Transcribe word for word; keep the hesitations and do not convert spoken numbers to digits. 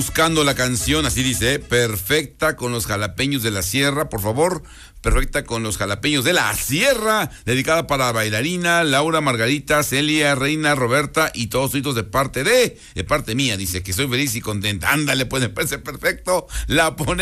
Buscando la canción, así dice, ¿eh? Perfecta con los jalapeños de la sierra, por favor. Perfecta con los jalapeños de la sierra, dedicada para bailarina, Laura, Margarita, Celia, Reina, Roberta y todos hitos de parte de, de parte mía, dice que soy feliz y contenta. Ándale, pues me parece perfecto. La ponemos.